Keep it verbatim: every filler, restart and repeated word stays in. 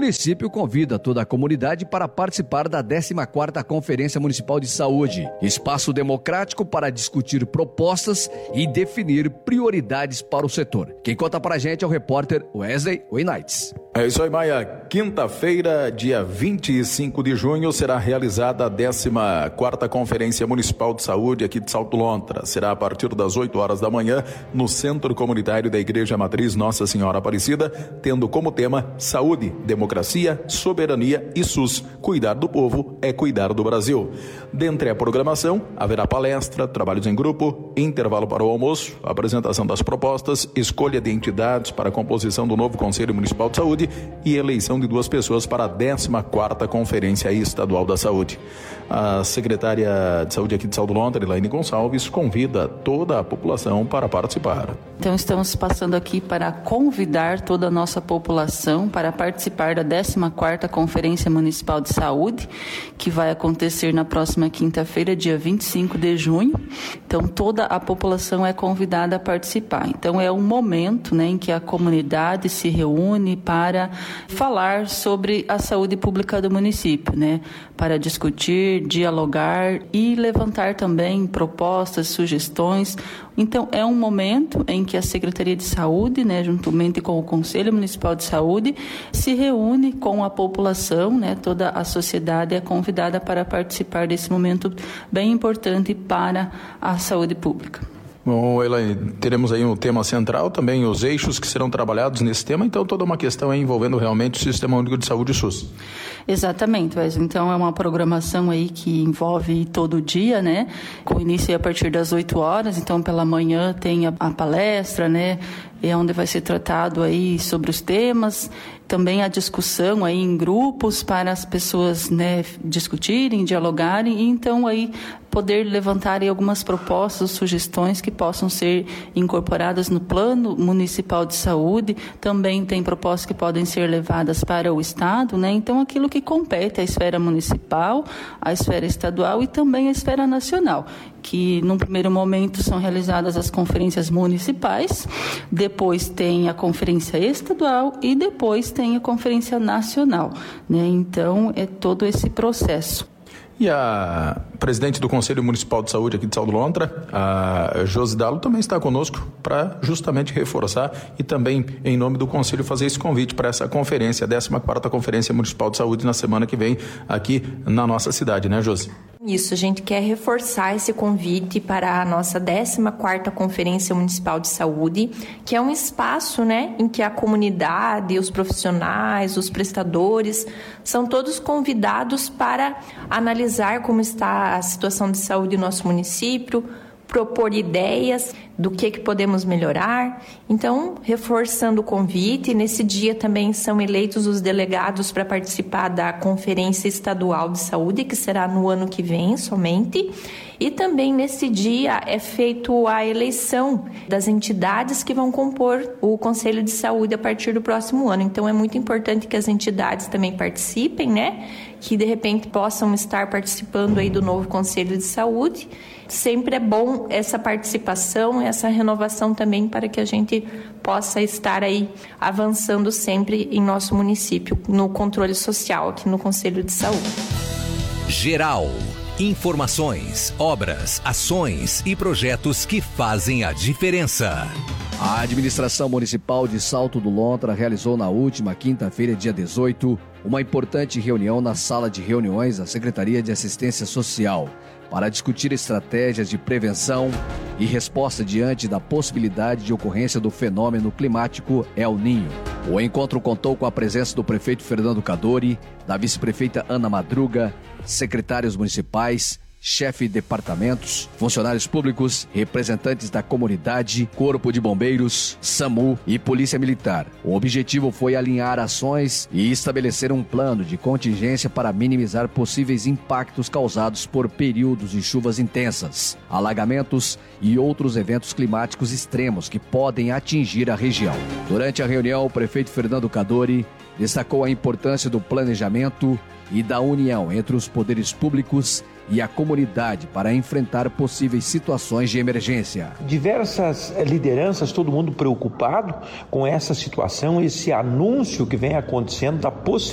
município convida toda a comunidade para participar da décima quarta Conferência Municipal de Saúde, espaço democrático para discutir propostas e definir prioridades para o setor. Quem conta para a gente é o repórter Wesley Weinites. É isso aí, Maia. Quinta-feira, dia vinte e cinco de junho, será realizada a décima quarta Conferência Municipal de Saúde aqui de Salto Lontra. Será a partir das oito horas da manhã, no Centro Comunitário da Igreja Matriz Nossa Senhora Aparecida, tendo como tema Saúde, Democracia, Soberania e SUS. Cuidar do povo é cuidar do Brasil. Dentre a programação, haverá palestra, trabalhos em grupo, intervalo para o almoço, apresentação das propostas, escolha de entidades para a composição do novo Conselho Municipal de Saúde e eleição de duas pessoas para a décima quarta Conferência Estadual da Saúde. A secretária de Saúde aqui de Salto Lontra, Elaine Gonçalves, convida toda a população para participar. Então estamos passando aqui para convidar toda a nossa população para participar da décima quarta Conferência Municipal de Saúde, que vai acontecer na próxima quinta-feira, dia vinte e cinco de junho. Então toda a população é convidada a participar. Então é um momento, né, em que a comunidade se reúne para para falar sobre a saúde pública do município, né? Para discutir, dialogar e levantar também propostas, sugestões. Então, é um momento em que a Secretaria de Saúde, né, juntamente com o Conselho Municipal de Saúde, se reúne com a população, né? Toda a sociedade é convidada para participar desse momento bem importante para a saúde pública. Bom, Elaine, teremos aí um tema central, também os eixos que serão trabalhados nesse tema, então toda uma questão aí envolvendo realmente o Sistema Único de Saúde SUS. Exatamente, Wesley. Então é uma programação aí que envolve todo o dia, né? Com início a partir das oito horas, então pela manhã tem a, a palestra, né? É onde vai ser tratado aí sobre os temas, também a discussão aí em grupos para as pessoas, né, discutirem, dialogarem e então aí poder levantar aí algumas propostas, sugestões que possam ser incorporadas no Plano Municipal de Saúde. Também tem propostas que podem ser levadas para o Estado, né? Então aquilo que compete à esfera municipal, à esfera estadual e também à esfera nacional, que num primeiro momento são realizadas as conferências municipais, depois tem a conferência estadual e depois tem a conferência nacional, né? Então é todo esse processo. E a presidente do Conselho Municipal de Saúde aqui de Salto Lontra, a Josi Dalo, também está conosco para justamente reforçar e também, em nome do Conselho, fazer esse convite para essa conferência, a décima quarta Conferência Municipal de Saúde, na semana que vem, aqui na nossa cidade, né, Josi? Isso, a gente quer reforçar esse convite para a nossa décima quarta Conferência Municipal de Saúde, que é um espaço, né, em que a comunidade, os profissionais, os prestadores, são todos convidados para analisar como está a situação de saúde do nosso município, propor ideias do que, que podemos melhorar. Então, reforçando o convite, nesse dia também são eleitos os delegados para participar da Conferência Estadual de Saúde, que será no ano que vem somente. E também nesse dia é feito a eleição das entidades que vão compor o Conselho de Saúde a partir do próximo ano. Então é muito importante que as entidades também participem, né? Que de repente possam estar participando aí do novo Conselho de Saúde. Sempre é bom essa participação, essa renovação também para que a gente possa estar aí avançando sempre em nosso município no controle social aqui no Conselho de Saúde. Geral. Informações, obras, ações e projetos que fazem a diferença. A Administração Municipal de Salto do Lontra realizou na última quinta-feira, dia dezoito, uma importante reunião na sala de reuniões da Secretaria de Assistência Social para discutir estratégias de prevenção e resposta diante da possibilidade de ocorrência do fenômeno climático El Niño. O encontro contou com a presença do prefeito Fernando Cadori, da vice-prefeita Ana Madruga, secretários municipais, chefe de departamentos, funcionários públicos, representantes da comunidade, Corpo de Bombeiros, SAMU e Polícia Militar. O objetivo foi alinhar ações e estabelecer um plano de contingência para minimizar possíveis impactos causados por períodos de chuvas intensas, alagamentos e outros eventos climáticos extremos que podem atingir a região. Durante a reunião, o prefeito Fernando Cadori destacou a importância do planejamento e da união entre os poderes públicos e a comunidade para enfrentar possíveis situações de emergência. Diversas lideranças, todo mundo preocupado com essa situação, esse anúncio que vem acontecendo da possibilidade